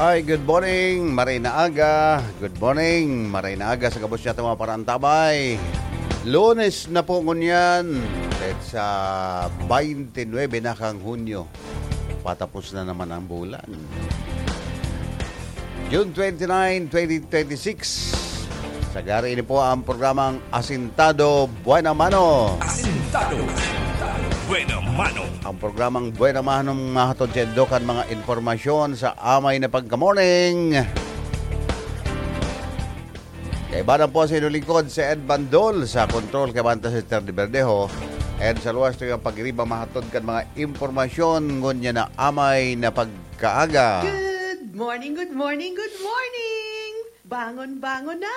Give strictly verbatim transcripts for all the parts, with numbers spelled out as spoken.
Hi, good morning, Marina Aga. Good morning, Marina Aga sa kabos niya mga parantabay. Lunes na po ngunyan at sa twenty-nine na kang Hunyo. Patapos na naman ang bulan. June twenty-ninth, twenty twenty-six. Sagari ini po ang programang Asintado Buena Mano. Asintado Buena Mano. Ang programang Buena Mano mahatod sa kan mga informasyon sa amay na pagka-morning. Kaibanan po sa inyong lingkod si Ed Bandol sa control kay Banta si Terdy Verdejo. Ed sa luwas ito yung pag-iriba mahatod kan mga informasyon ngunya na amay na pagkaaga. Good morning, good morning, good morning. Bangon, bangon na.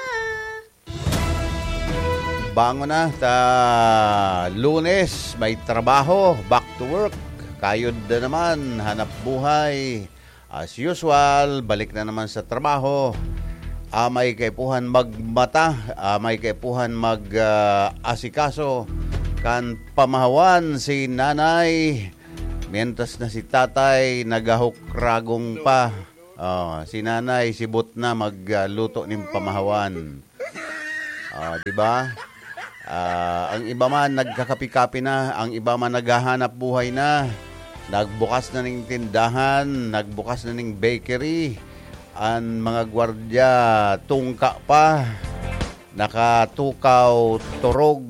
Bangon na ta Lunes, may trabaho, back to work. Kayod na naman, hanap buhay. As usual, balik na naman sa trabaho. Amay kay puhan magmata, amay kay puhan mag-asikaso. Uh, kan pamahawan si nanay, mientras na si tatay nagahukragong pa. Uh, si nanay sibot na magluto uh, ng pamahawan. Uh, di ba? Uh, ang iba man nagkakapi-kapi na, ang iba man naghahanap buhay na, nagbukas na ng tindahan, nagbukas na ng bakery, ang mga gwardya tungka pa, nakatukaw turog.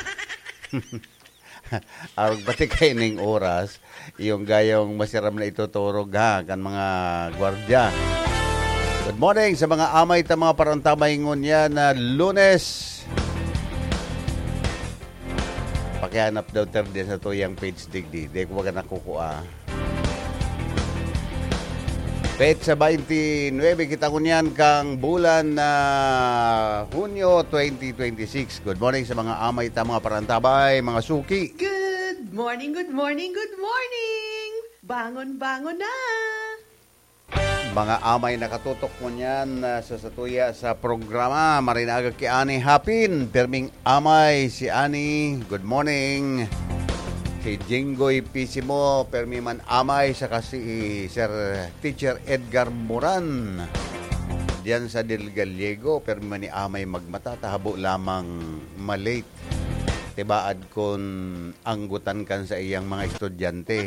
Arog pati kayo ng oras, yung gayong masiram na ituturog ha, kan mga gwardya. Good morning sa mga amay ta mga parantabay ngunya na Lunes. Pakihanap daw terde sa tuyang page digdi. Di ko wag nakukuha. Page sa twenty-nine kita kunyan kang bulan na Hunyo twenty twenty-six. Good morning sa mga amay ta mga parantabay, mga suki. Good morning, good morning, good morning. Bangon, bangon na. Mga amay nakatutok mo niyan uh, sa satuya sa programa. Marinaga ki Ani Hapin. Perming amay si Ani. Good morning. Si Jinggoy Pisimo. Permi man amay sa kasi Sir Teacher Edgar Moran. Diyan sa Del Gallego. Permi man ni amay magmata. Tahabo lamang malate. Tibaad kon anggutan kan sa iyang mga estudyante.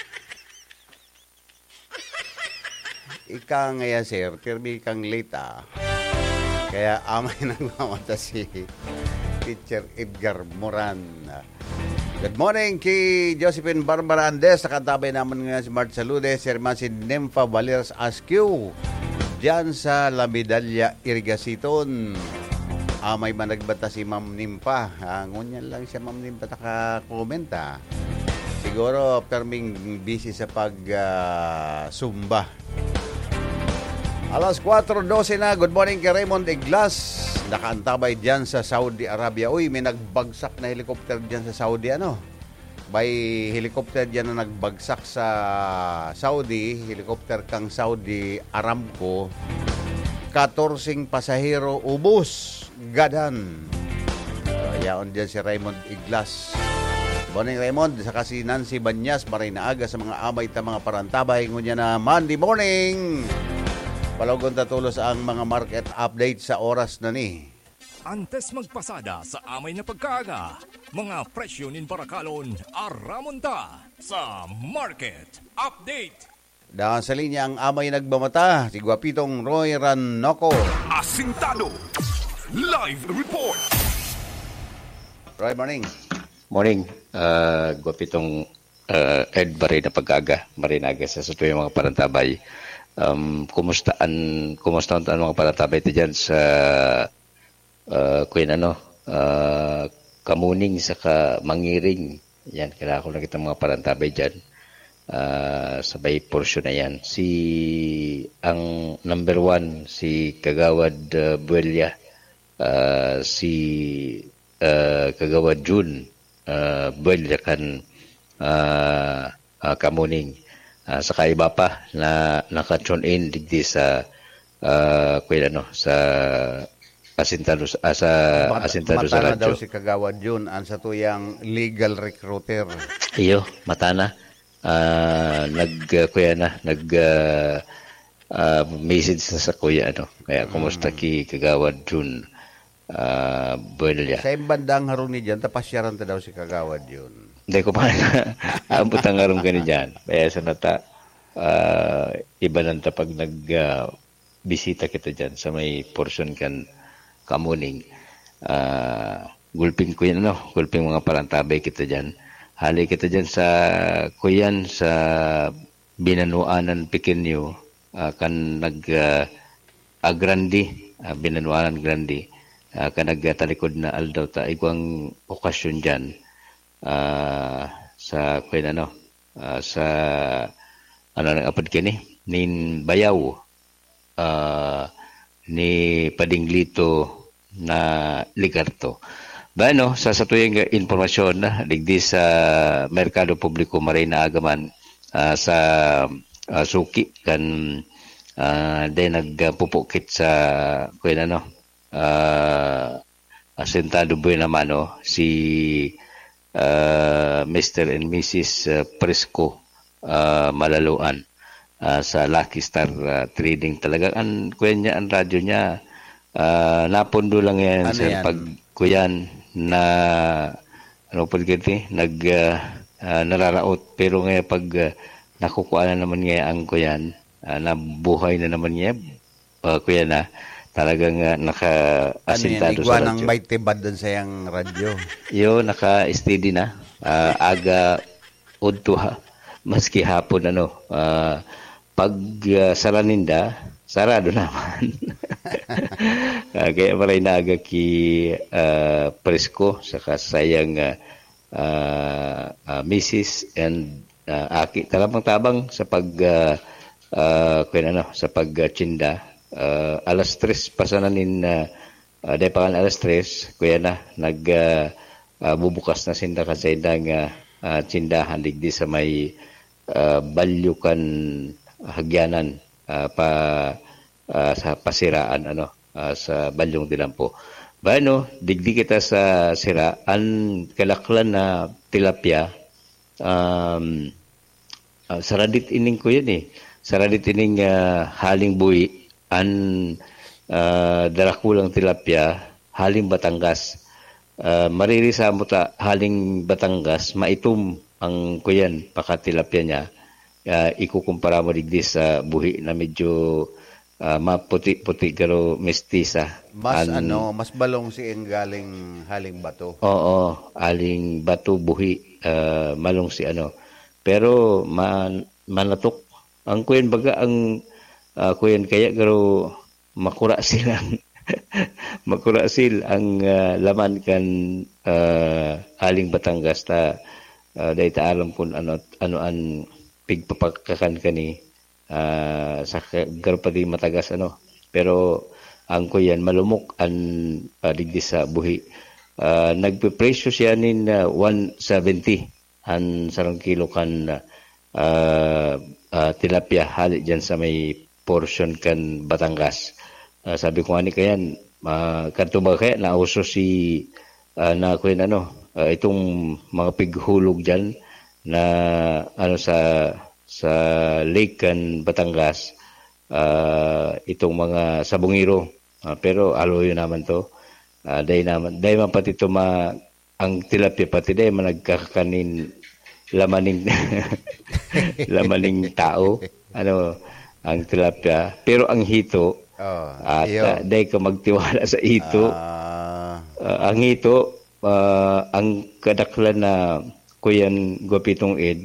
Ika ngaya sir, pirmi kang late ah. Kaya amay nagmamata si Teacher Edgar Moran. Good morning kay Josephine Barbara Andes. Nakatabay naman ngayon si Mart Saludes, Sir Man si Nympha Valeras Askew. Diyan sa La Medalla Irigasiton. Amay man nagbata si Ma'am Nympha. Ah, ngunyan lang siya Ma'am Nympha naka-komenta. Siguro perming busy sa pag-sumba. Uh, Alas four twelve na, good morning kay Raymond Iglas. Nakaantabay dyan sa Saudi Arabia. Uy, may nagbagsak na helicopter dyan sa Saudi, ano? By helicopter dyan na nagbagsak sa Saudi, helicopter kang Saudi Aramco. fourteen pasahero ubos, gadan. So, yaon dyan si Raymond Iglas. Good morning Raymond, saka si Nancy Banyas, Marina Aga sa mga amay ta mga parantabay. Ngunya na Monday morning. Palagon tatulos ang mga market update sa oras na ni. Antes magpasada sa amay na pagkaaga, mga presyo nin Barakalon, aramonta sa market update. Dahil sa linya ang amay nagbamata, si Guapitong Roy Ranoco. Asintado Live Report. Roy, morning. Morning, uh, Guapitong uh, Ed Baray na pagkaaga, Marinaga sa suto yung mga parantabay. Um, kumustaan kumusta ang mga parantabay ito dyan sa uh, Queen ano uh, Kamuning sa Mangiring yan, kailangan ko lang kita mga parantabay dyan uh, sabay porsyon na yan. Si ang number one si Kagawad uh, Buelya, uh, si uh, Kagawad June uh, Buelya kan uh, uh, Kamuning. Uh, saka iba pa na naka-tune in digdi sa uh, kuya ano sa Asintado uh, sa Mat- Asintado sa radyo. Matana daw si Kagawad Jun ang sa tuyang legal recruiter. Iyo, matana. Uh, nag uh, kuya na nag uh, uh, message sa sa kuya ano. Kaya kumusta ki Kagawad Jun uh, Buelia. Sa bandang harong ni dyan, tapasyaran ta daw si Kagawad yun. Hindi ko pa abot ang harong gani dyan. Kaya sa nata, uh, iba nanta pag nag uh, bisita kita dyan sa may portion kan kamuning. Uh, gulping ko yan, ano? Gulping mga parantabay kita dyan. Hali kita dyan sa kuyan, sa binanuanan Pequeño, uh, kan nag uh, agrandi, uh, binanuanan grandi, uh, kan nagtalikod na aldaw ta, igwang okasyon dyan, uh, sa kuyan, ano, uh, sa, ano nang apad kini, nin bayaw, uh, ni Padinglito na Ligarto. Ba no, sa satuyang informasyon na digdi sa Merkado Publiko Marina Agaman uh, sa uh, suki kan uh, day nagpupukit sa kuya ano uh, asentado buhay naman no, si uh, Mister and Missus Uh, Presco uh, Malaluan uh, sa Lucky Star uh, Trading. Talagang ang kuya niya, ang radyo niya uh, napundo lang yan ano sa yan? pag kuyan na ano po giti nag uh, uh, nararaot pero ngayon pag uh, nakukuha na naman ngayon ang kuyan uh, nabuhay na naman ngayon uh, kuya na talagang uh, naka-asintado ano sa radyo. Ano yan? May tibad dun sa yung radyo. Yo, naka-steady na. Uh, aga udto maski hapon ano uh, pag uh, saraninda sarado naman. uh, kaya maray naaga ki uh, Presco sa kasayang uh, uh, Missus and uh, Aki. Talabang-tabang sa pag uh, uh, kaya ano, sa pagtsinda. Uh, alas tres pasananin uh, uh, dahil pa alas tres kuya na nag uh, uh, bubukas na sinda kasi ng uh, uh, tsindahan digdi sa may uh, balyukan hagyanan Uh, pa uh, sa pasiraan ano uh, sa Balyong Dilampo. Bano digdi kita sa sira an kalaklan na tilapia um uh, saradit ining ko yun eh. Saradit ining uh, haling buhi an uh, darakulang tilapia haling Batangas. Uh, maririsa mo ta haling Batangas maitom ang kuyan pakatilapia niya. Uh, ikukumpara mo digdi sa buhi na medyo uh, maputi-puti garo mestiza. Mas An, ano, mas balong si ang galing haling bato. Oo, aling bato buhi uh, malong si ano. Pero man, manatok ang kuyan baga ang uh, kuyan kaya garo makura silang makura sil ang uh, laman kan uh, aling Batangas ta uh, dahil ta alam kung ano anoan pigpapakakan kani uh, sa garpadi matagas ano pero ang kuyan malumok an uh, digdi sa buhi uh, nagpe-presyo siya nin uh, one seventy an sarang kilo kan uh, uh, tilapia hali dyan sa may portion kan Batangas. Uh, sabi ko ani kayan uh, kanto ba kaya nauso si uh, na kuyan ano uh, itong mga pighulog dyan na ano sa sa Lake kan Batangas uh, itong mga sabungiro uh, pero aloy naman to uh, day naman day man pati to ma ang tilapia pati day man nagkakanin lamaning lamaning tao ano ang tilapia pero ang hito oh, at uh, day ka magtiwala sa hito uh, uh, ang hito uh, ang kadaklan na kuyan Gwapitong Ed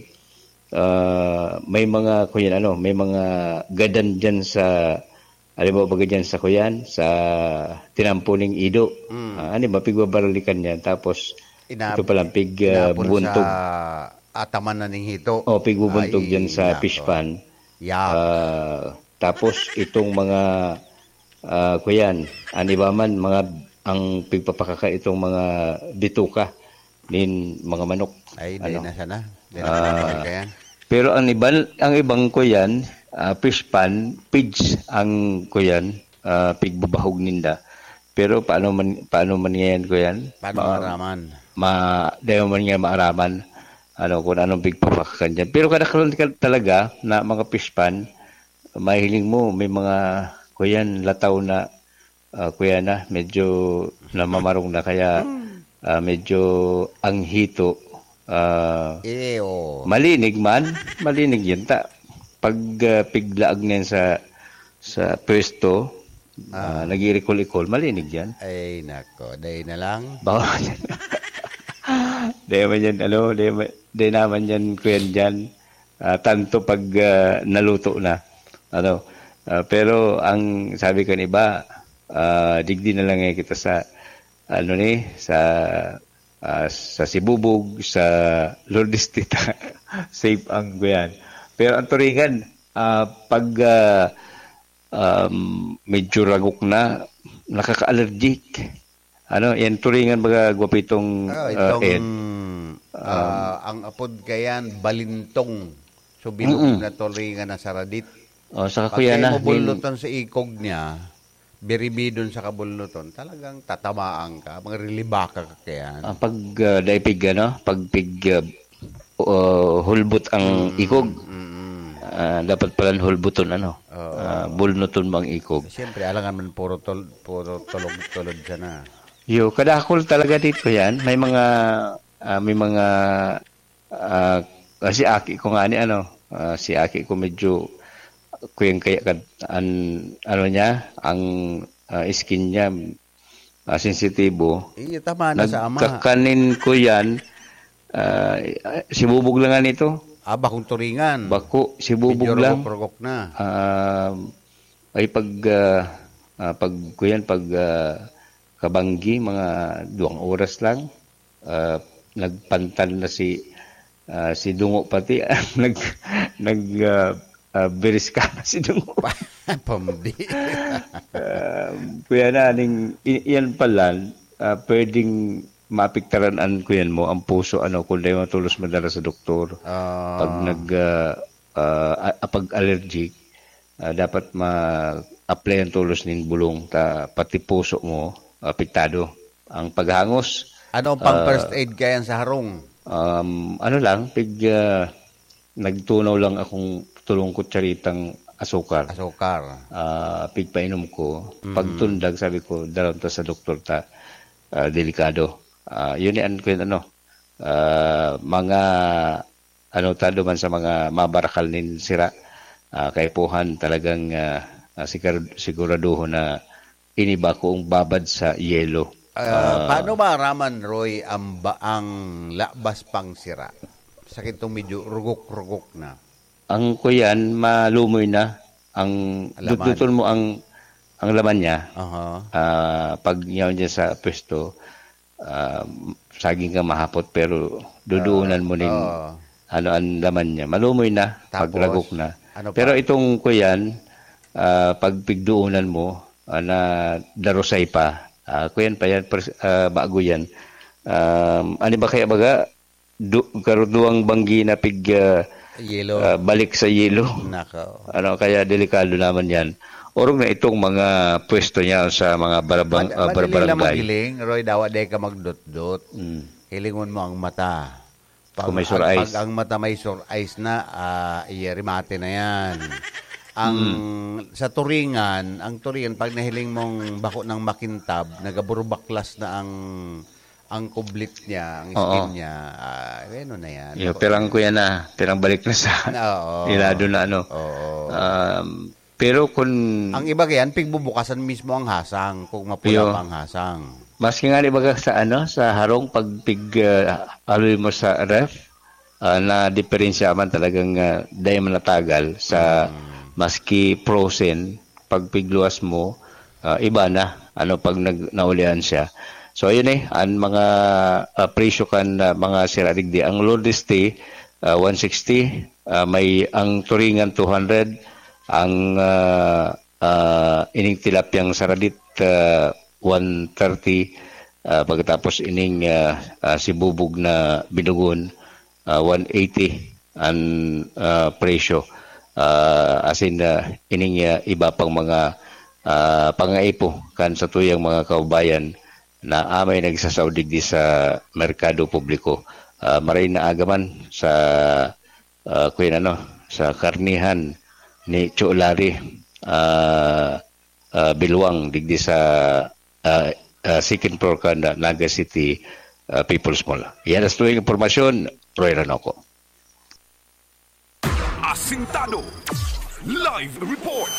uh, may mga kuyan ano may mga gadan diyan sa alam mo ba diyan sa kuyan sa tinampuning Ido mm. uh, ano ba pigbabaralikan niyan tapos Inab- ito palang pig uh, bubuntog sa ataman na ning hito oh pigbubuntog diyan sa fish pan yeah. uh, tapos itong mga uh, kuyan ani ba man mga ang pigpapakaka itong mga bituka nin mga manok ay ano? Di na sana di na uh, pero ang ibang ang ibang kuyan uh, fish pan pigs ang kuyan uh, pigbabahog ninda pero paano man paano man yan kuyan paano ma- maaraman ma dayo man nga maaraman ano kung anong pigpapakakan dyan pero kadakaroon talaga na mga fish pan mahiling mo, may mga kuyan lataw na uh, kuya na, medyo namamarong na, kaya uh, medyo ang hito. Uh, Eyo. malinig man, malinig yun ta. Pag uh, piglaag niyan sa sa pwesto, uh, nag-i-recall-recall, malinig yan. Ay, nako, day na lang. Bawal yan. Day man yan, ano, day, day naman yan, kuyan dyan. Uh, tanto pag uh, naluto na. Ano, uh, pero ang sabi ko ni iba, uh, digdi na lang eh kita sa ano ni sa uh, sa Sibubog, sa Lourdes Tita. Safe ang guyan. Pero ang turingan, uh, pag uh, um, medyo ragok na, nakaka-allergic. Ano, yan turingan baga gwapitong Oh, itong, uh, Ed. uh, ang apod kayan, balintong. So, binukog na turingan na saradit. O, sa Pag kuya kayo na. mabuluton sa ikog niya, biribidon sa kabuluton, talagang tatamaan ka, mga rilibaka ka kayan. Ang pag uh, daipig, ano, pag pig uh, uh, hulbot ang ikog, uh, dapat pala hulbuton, ano, uh, bulnuton bang ikog. Siyempre, alangan man puro, tol, puro tulog-tulog siya na. Yo, kadakol talaga dito yan. May mga, uh, may mga, uh, si Aki ko nga ni, ano, uh, si Aki ko medyo, kuyang kaya kad an ano niya ang uh, skin niya uh, sensitibo. Iya, tama na sa ama. Nagkakanin ko yan, uh, sibubog lang nga nito. Ah, bakong turingan. Bako, sibubog lang. Rugok na. Uh, ay pag uh, uh, pag kuyan pag uh, kabanggi mga duwang oras lang, uh, nagpantal na si uh, si Dungo pati nag nag uh, Uh, biris ka na si Dungo. Pamdi. uh, kuya na, aning, yan pala, uh, pwedeng mapiktaran an kuyan mo, ang puso, ano, kung di matulos madala sa doktor. Uh, pag nag, uh, uh, pag allergic, uh, dapat ma-apply ang tulos ng bulong, ta, pati puso mo, apektado. Ang paghangos. Ano pang uh, first aid kayan sa harong? Um, ano lang, pig, uh, nagtunaw lang akong tulong kutsaritang asukar. Asukar. Uh, pigpainom ko. Mm. Pagtundag, sabi ko, dalawang ta sa doktor ta, uh, delikado. Uh, yun yan ko yun, ano, uh, mga, ano, tado man sa mga mabarakal nin sira, uh, kaipuhan talagang uh, uh, sigur, siguraduho na iniba ko ang babad sa yelo. Uh, uh, paano ba raman, Roy, ang baang labas pang sira? Sakit itong medyo rugok-rugok na. Ang kuyan, malumoy na. Ang dututon mo ang ang laman niya. Uh-huh. Uh, pag niyaw niya sa pwesto, uh, saging ka mahapot, pero duduunan mo ning uh, ano ang laman niya. Malumoy na, tapos, pag ragok na. Ano pero itong kuyan, uh, pag pigduunan mo, uh, na darosay pa, uh, kuyan pa yan, pers- uh, bago yan. Um, ano ba kaya baga? Du- karuduang banggi na pig... Uh, Yelo. Uh, balik sa yelo. Nako. Ano, kaya delikado naman yan. Orong na itong mga pwesto niya sa mga barabang, uh, barangay. Madaling lang magiling. Roy, dawa day ka magdot-dot. Mm. Hilingon mo ang mata. Pag, Kung may sore eyes. Pag ang mata may sore eyes na, uh, iyarimate na yan. Ang mm. Sa turingan, ang turingan, pag nahiling mong bako ng makintab, nagaburubaklas na ang ang kublit niya, ang skin Oo. niya, uh, ano na yan. Yo, perang kuya na, perang balik na sa Oo. ilado na ano. Oo. Um, pero kung... Ang iba yan, pigbubukasan mismo ang hasang, kung mapula Yo. pa ang hasang. Maski nga iba sa ano, sa harong, pag pig uh, aloy mo sa ref, uh, na diferensya man talagang uh, dahil man natagal sa hmm. maski frozen, pag pigluwas mo, uh, iba na, ano, pag nag, naulian siya. So, ayun eh, ang mga uh, presyo kan uh, mga siradigdi. Ang Lourdes Tea, uh, one sixty, uh, may ang turingan two hundred, ang uh, uh, ining tilapyang saradit uh, one thirty, uh, pagkatapos ining uh, uh, sibubog na binugon, uh, one eighty ang uh, presyo. Uh, as in, uh, ining uh, iba pang mga uh, pangaipo kan sa tuyang mga kaubayan na amay nagsasaudig di sa merkado publiko. Uh, maray na agaman sa uh, kuya ano, sa karnihan ni Chulari uh, uh, Bilwang digdi sa uh, uh, second floor ka na Naga City uh, People's Mall. Yan ang tuwing impormasyon, Roy Ranoco. Asintado Live Report.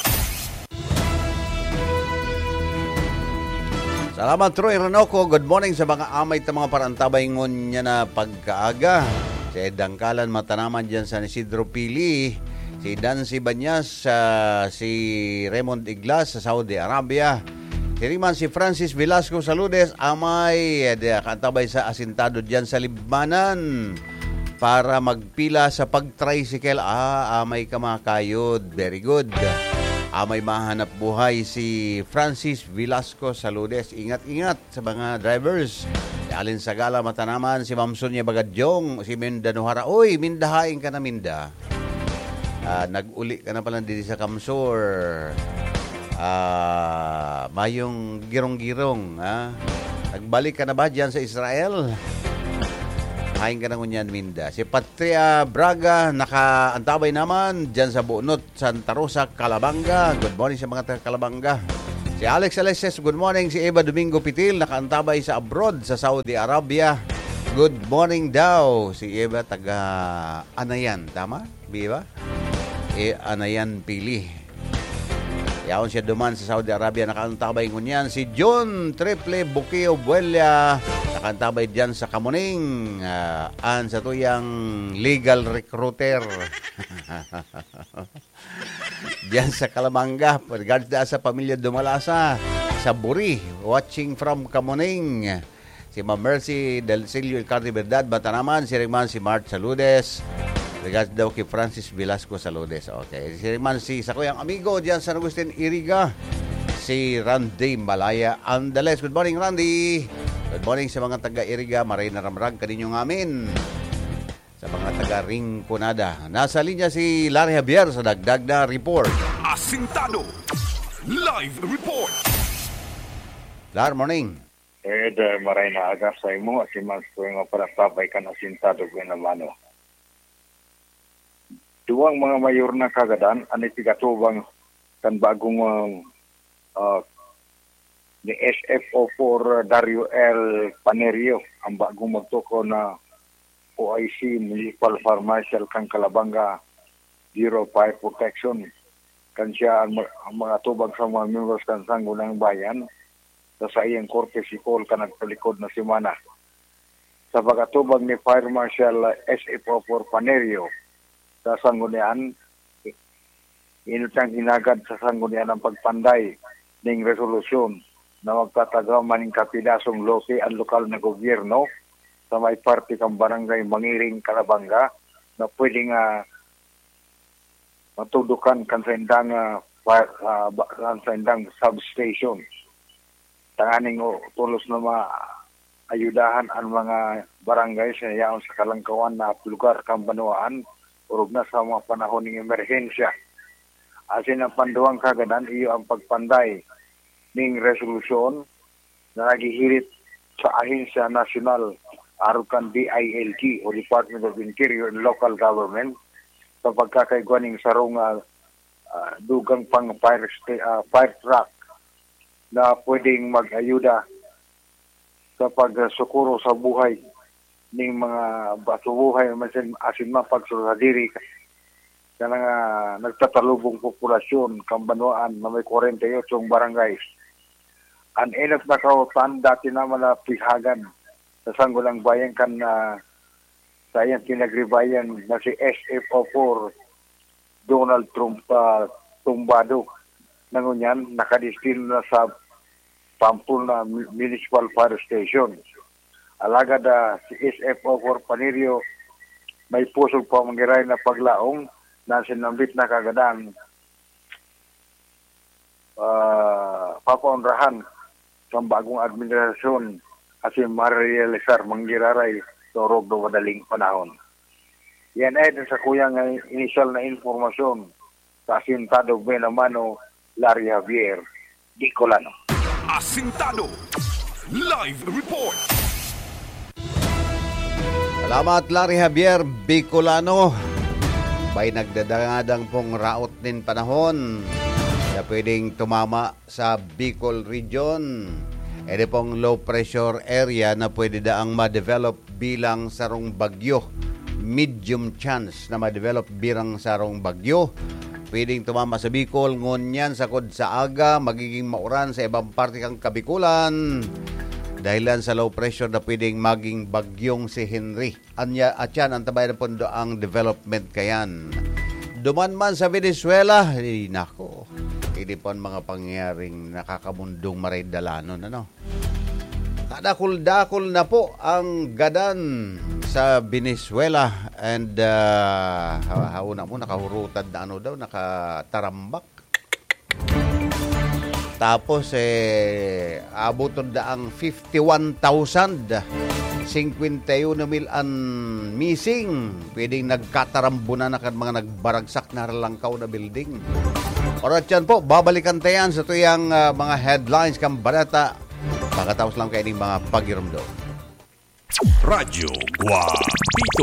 Salamat, Troy Ranoco. Good morning sa mga amay at mga parantabay ngon niya na pagkaaga. Si Dangkalan Matanaman dyan sa Isidro Pili, si Dancy Banyas, uh, si Raymond Iglas sa Saudi Arabia, si Riman si Francis Velasco Saludes, amay uh, kantabay sa Asintado dyan sa Libmanan para magpila sa pag-tricycle. Ah, amay kamakayod. Very good. Amay mahanap buhay si Francis Velasco Saludes. Ingat-ingat sa mga drivers. Si Alin Sagala Matanaman, si Ma'am Sonia Bagadyong, si Minda Nuhara. Uy, Mindahain ka na, Minda. Uh, nag-uli ka na pala dito sa Kamsur. Uh, mayong girong-girong. Ha? Nagbalik ka na ba dyan sa Israel? Hain ka na ngunyan, Minda. Si Patria Braga, nakaantabay naman dyan sa Bunot, Santa Rosa, Calabanga. Good morning sa mga taga Calabanga. Si Alex Alexis, good morning. Si Eva Domingo Pitil, nakaantabay sa abroad, sa Saudi Arabia. Good morning daw. Si Eva, taga Anayan. Tama? Biba? E, Anayan Pili. Yaon siya duman sa Saudi Arabia, nakaantabay ngunyan. Si John Triple Bukeo Buelia, nakaantabay dyan sa Kamuning. Uh, an sa tuyang legal recruiter. Diyan sa Calabanga, regards da sa pamilya Dumalasa, sa Buri, watching from Kamuning. Si Ma'am Mercy Del Silio Ilcardi Verdad, Batanaman, si Riman si Mart Saludes. Regards daw kay Francis Velasco Saludes. Okay. Si Riman si sa kuyang amigo diyan sa Agustin Iriga, si Randy Malaya Andales. Good morning, Randy. Good morning sa mga taga-Iriga, maray na ramrag kaninyong amin. Sa mga taga-Ringconada. Nasa linya si Larry Javier sa dagdag na report. Asintado Live Report. Lar, morning. Eh, de, maray na agap sa imo at imang tuwing operasabay ka na Asintado Guinamano. Duwang mga mayor na kagadan, anipigatubang kan bagong uh, ni S F O four Dario L. Panerio, ang bagong magtuko na O I C Municipal Fire Marshal kang Calabanga Bureau of Fire Protection. Kan siya ang, ang mga tubag sa mga members kan Sangguniang Bayan sa iyang korte si Paul ka nagpalikod na simana. Sa pagkatubag ni Fire Marshal S F O four Panerio sa Sanggunian, inutang hinagad sa Sanggunian ang pagpanday ng resolusyon na magtatagaw maning kapidasong lote ang lokal na gobyerno sa may parte kang barangay Mangiring, Calabanga na pwedeng uh, matudukan kan sa indang uh, uh, sa indang substation. Tanganing uh, tulos na maayudahan ang mga barangay sa yaon sa kalangkawan na lugar kang Banuaan urog na sa mga panahon ng emerhensya. Asin ang panduang kagadan, iyo ang pagpanday ng resolusyon na nagihirit sa Ahensya Nasional arukan D I L G o Department of Interior and Local Government sa pagkakaigwaning sarong uh, uh, dugang pang fire, uh, fire truck na pwedeng mag-ayuda sa pagsukuro sa buhay ng mga batubuhay asin, asin mapagsusadiri na nga nagtatalubong populasyon Kambanuan na may forty-eight barangay. Ang enat na kautan dati naman na pihagan sa Sangguniang Bayan kan na uh, sa iyang kinagribayan na si S F O four Donald Trump uh, Tumbado nangunyan nakadistino na sa Pampul na Municipal Fire Station. Alagad uh, si S F O four Panerio may pusog pa mangiray na paglaong na sinambit na kagadan uh, papaunrahan sa bagong administrasyon kasi ma-realisar manggiraray sa orog do madaling panahon. Yan ay sa kuyang initial na informasyon sa Asintado Benamano, Larry Javier, Bicolano. Asintado Live Report. Salamat, Larry Javier Bicolano. Bay nagdadangadang pong raot din panahon na pwedeng tumama sa Bicol region. Ede pong low pressure area na pwede daang ma-develop bilang sarong bagyo. Medium chance na ma-develop bilang sarong bagyo. Pwedeng tumama sa Bicol, ngunyan sakod sa aga, magiging mauran sa ibang parte kang Kabikulan. Dahilan sa low pressure na pwedeng maging bagyong si Henry. Anya, at yan, ang tabay na pondo ang development kayan. Duman man sa Venezuela, eh, nako, hindi po mga pangyayaring nakakamundong maridalanon, ano? Dakul-dakul na po ang gadan sa Venezuela and uh, hauna mo nakahurutad na ano daw, nakatarambak. Tapos eh abuton da ang fifty-one thousand fifty-one mil an missing. Pwedeng nagkatarambunan na kan mga nagbaragsak na langkaw na building. Alright yan po, babalikan tayan sa tuyang uh, mga headlines kang balata. Pagkatapos lang kayo ng mga pagiramdo. Radyo Guapito.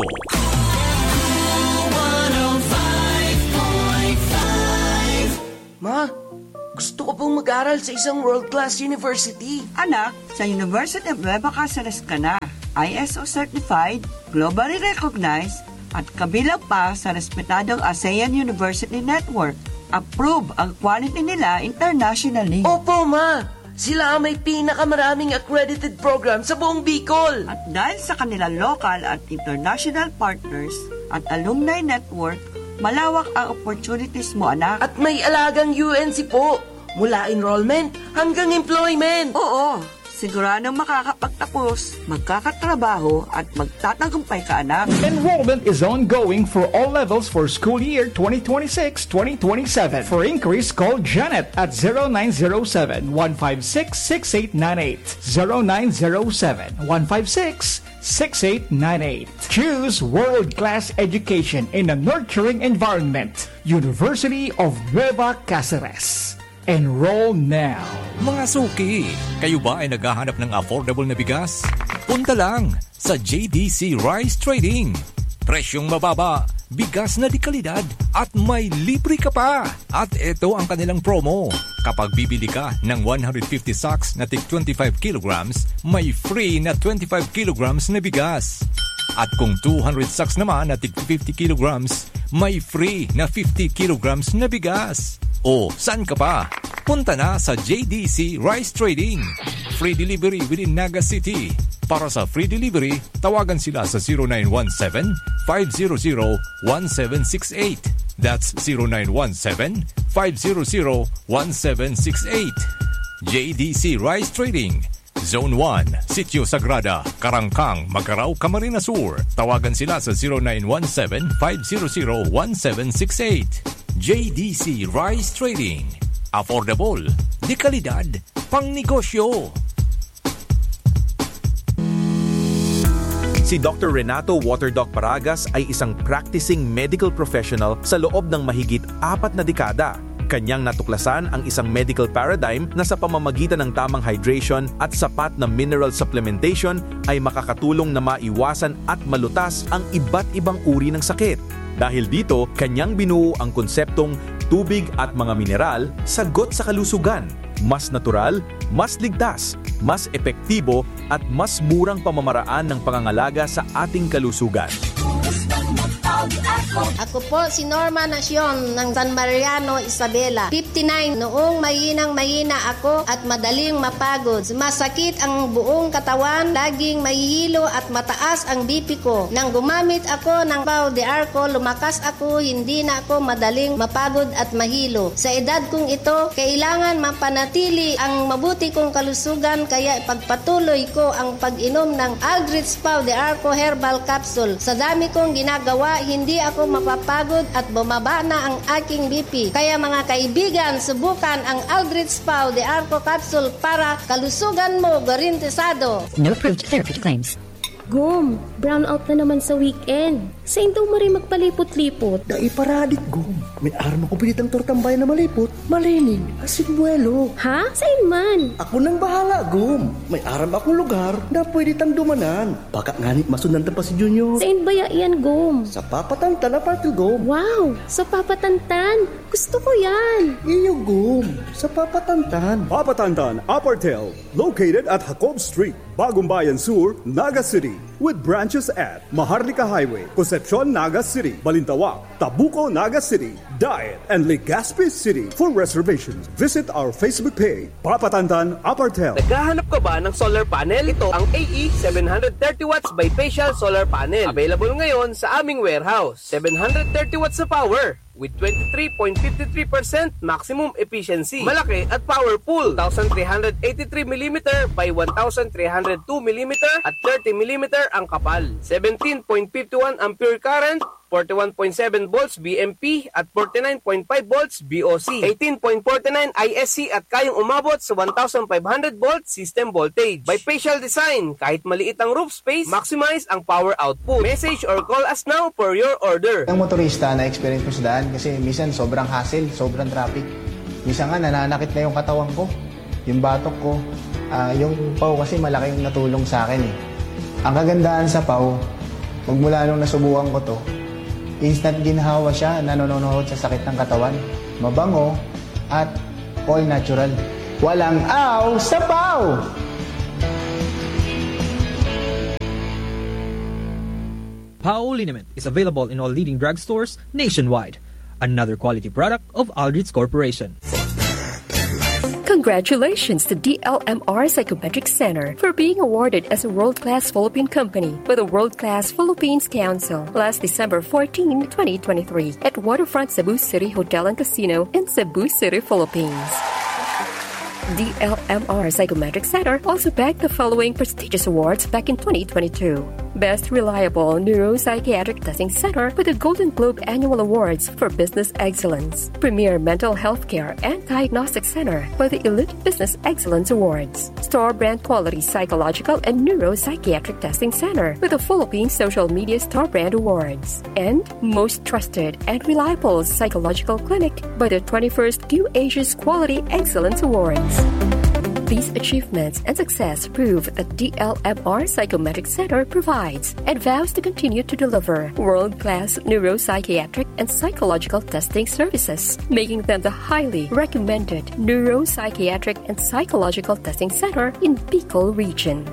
Ma, gusto ko pong mag-aral sa isang world-class university. Anak, sa University of Nueva Cáceres ka na. I S O certified, globally recognized, at kabilang pa sa respetadong ASEAN University Network. Approve ang quality nila internationally. Opo, Ma! Sila ang may pinakamaraming accredited program sa buong Bicol. At dahil sa kanilang local at international partners at alumni network, malawak ang opportunities mo, anak. At may alagang U N C po, mula enrollment hanggang employment. Oo, siguradong makakapagtapos, magkakatrabaho at magtatagumpay ka, anak. Enrollment is ongoing for all levels for school year twenty twenty-six twenty twenty-seven. For inquiries, call Janet at zero nine zero seven, one five six, six eight nine eight. zero nine zero seven, one five six, six eight nine eight. Choose world-class education in a nurturing environment. University of Nueva Cáceres. Enroll now. Mga suki, kayo ba ay naghahanap ng affordable na bigas? Punta lang sa J D C Rice Trading. Presyong mababa, bigas na di kalidad at may libre ka pa. At ito ang kanilang promo. Kapag bibili ka ng one hundred fifty sacks na tig twenty-five kilograms, may free na twenty-five kilograms na bigas. At kung two hundred sacks naman na tig fifty kilograms, may free na fifty kilograms na bigas. O, saan ka pa? Punta na sa J D C Rice Trading. Free delivery within Naga City. Para sa free delivery, tawagan sila sa zero nine one seven, five zero zero, one seven six eight. That's zero nine one seven, five zero zero, one seven six eight. J D C Rice Trading. Zone one, Sitio Sagrada, Karangkang, Macarao, Camarines Sur. Tawagan sila sa zero nine one seven, five zero zero, one seven six eight. J D C Rice Trading. Affordable, de kalidad, pang negosyo. Si Doctor Renato Waterdoc Paragas ay isang practicing medical professional sa loob ng mahigit apat na dekada. Kanyang natuklasan ang isang medical paradigm na sa pamamagitan ng tamang hydration at sapat na mineral supplementation ay makakatulong na maiwasan at malutas ang iba't ibang uri ng sakit. Dahil dito, kanyang binuo ang konseptong tubig at mga mineral, sagot sa kalusugan. Mas natural, mas ligtas, mas epektibo at mas murang pamamaraan ng pangangalaga sa ating kalusugan. Ako po si Norma Nacion ng San Mariano, Isabela. fifty-nine. Noong mahinang mahina ako at madaling mapagod. Masakit ang buong katawan, laging mahihilo at mataas ang B P ko. Nang gumamit ako ng Pau de Arco, lumakas ako, hindi na ako madaling mapagod at mahilo. Sa edad kong ito, kailangan mapanatili ang mabuti kong kalusugan, kaya ipagpatuloy ko ang pag-inom ng Aldrich Pau de Arco Herbal Capsule. Sa dami kong ginagawa, hindi ako mapapagod at bumaba na ang aking B P. Kaya mga kaibigan, subukan ang Aldrich Pau de Arco Capsule para kalusugan mo garantisado. No approved therapeutic claims. Gum, brownout na naman sa weekend. Sa daw mo rin magpalipot-lipot. Dai paradit, Gum. May arma ko pinitang tortambay na malipot. Malinig, asin buwelo. Ha? Saan man? Ako nang bahala, Gum. May aram akong lugar na pwede tang dumanan. Baka nganit masundan pa si Junior. Saan ba yan, Gum? Sa Papatantan Apartel, Gum. Wow! Sa Papatantan! Gusto ko yan! Iyo, Gum. Sa Papatantan. Papatantan Apartel, located at Jacob Street, Bagong Bayan Sur, Naga City, with branches at Maharlika Highway, Concepcion, Naga City, Balintawak, Tabuco, Naga City, Diet, and Legazpi City. For reservations, visit our Facebook page, Papatantan Apartel. Naghahanap ka ba ng solar panel? Ito ang A E seven thirty watts bifacial solar panel. Available ngayon sa aming warehouse. seven thirty watts na power with twenty-three point five three percent maximum efficiency. Malaki at powerful. one thousand three hundred eighty-three millimeter by one thousand three hundred two millimeter at thirty millimeter ang kapal. seventeen point five one ampere current, forty-one point seven volts B M P at forty-nine point five volts B O C, eighteen point four nine I S C at kayang umabot sa one thousand five hundred volts system voltage. Bifacial design, kahit maliit ang roof space, maximize ang power output. Message or call us now for your order. Ang motorista na experience ko sa daan kasi minsan sobrang hassle, sobrang traffic. Minsan nga nananakit na yung katawan ko, yung batok ko. Uh, yung P A W kasi malaki yung natulong sa akin eh. Ang kagandahan sa P A W, magmula nung nasubukan ko to, instant ginhawa siya, nanonood sa sakit ng katawan. Mabango at all natural. Walang aw sa P A W! P A W liniment is available in all leading drugstores nationwide. Another quality product of Aldrich Corporation. Congratulations to D L M R Psychometric Center for being awarded as a world-class Philippine company by the World-Class Philippines Council last December fourteenth, twenty twenty-three at Waterfront Cebu City Hotel and Casino in Cebu City, Philippines. D L M R Psychometric Center also bagged the following prestigious awards back in twenty twenty-two. Best Reliable Neuropsychiatric Testing Center with the Golden Globe Annual Awards for Business Excellence. Premier Mental Health Care and Diagnostic Center by the Elite Business Excellence Awards. Star Brand Quality Psychological and Neuropsychiatric Testing Center with the Philippine Social Media Star Brand Awards. And Most Trusted and Reliable Psychological Clinic by the twenty-first Q Asia's Quality Excellence Awards. These achievements and success prove that D L M R Psychometric Center provides and vows to continue to deliver world-class neuropsychiatric and psychological testing services, making them the highly recommended neuropsychiatric and psychological testing center in Bicol region.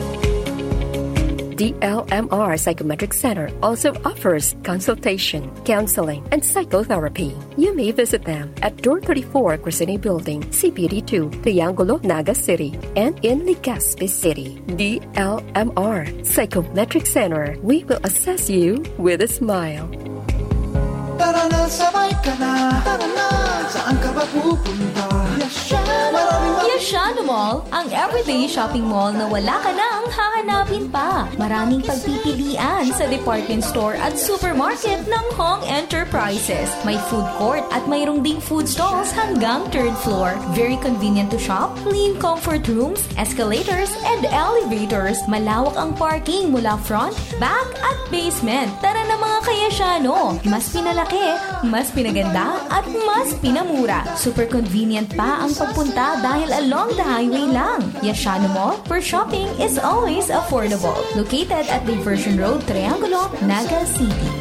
D L M R Psychometric Center also offers consultation, counseling, and psychotherapy. You may visit them at Door thirty-four, Crescene Building, C P D two, Triangulo, Naga City, and in Legazpi City. D L M R Psychometric Center. We will assess you with a smile. Tara na, sabay ka na. Tara na, saan ka ba pupunta? Yashano Mall, ang everyday shopping mall na wala ka nang hahanapin pa. Maraming pagpipilian sa department store at supermarket ng Hong Enterprises. May food court at mayroong ding food stalls hanggang third floor. Very convenient to shop, clean comfort rooms, escalators, and elevators. Malawak ang parking mula front, back, at basement. Tara na mga kayasyano, mas pinalaki, mas pinaganda, at mas pinamura. Super convenient pa ang pagpunta dahil along the highway lang. Yashano Mall, where shopping is always affordable. Located at Diversion Road, Triangulo, Naga City.